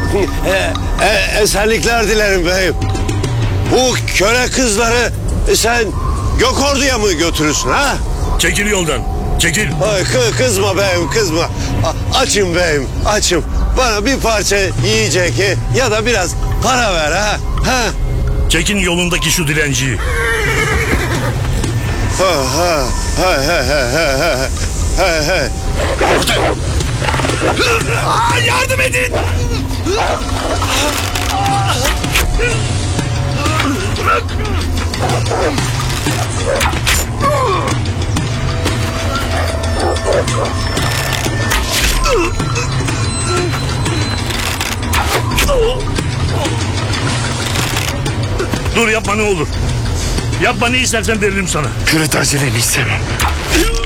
Esenlikler dilerim beyim. Bu köle kızları sen Gökordu'ya mı götürürsün ha? Çekil yoldan. Çekil. Ay, kızma beyim kızma. Açım beyim açım. Bana bir parça yiyecek ya da biraz para ver ha. Ha. Çekin yolundaki şu dilenciyi. Ha ha ha ha ha ha ha. Yardım edin. Dur yapma ne olur. Yapma ne istersen veririm sana. Küret aceleni istemem.